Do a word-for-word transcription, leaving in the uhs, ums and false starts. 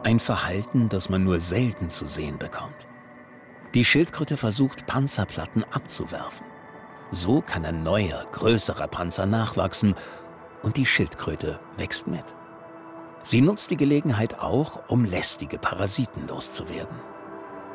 Ein Verhalten, das man nur selten zu sehen bekommt. Die Schildkröte versucht, Panzerplatten abzuwerfen. So kann ein neuer, größerer Panzer nachwachsen und die Schildkröte wächst mit. Sie nutzt die Gelegenheit auch, um lästige Parasiten loszuwerden.